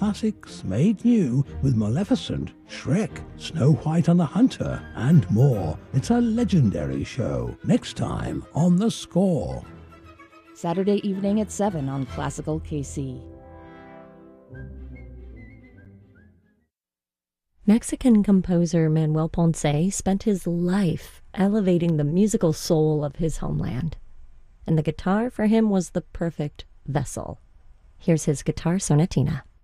classics made new with Maleficent, Shrek, Snow White and the Hunter, and more. It's a legendary show. Next time on The Score. Saturday evening at 7 on Classical KC. Mexican composer Manuel Ponce spent his life elevating the musical soul of his homeland, and the guitar for him was the perfect vessel. Here's his guitar sonatina.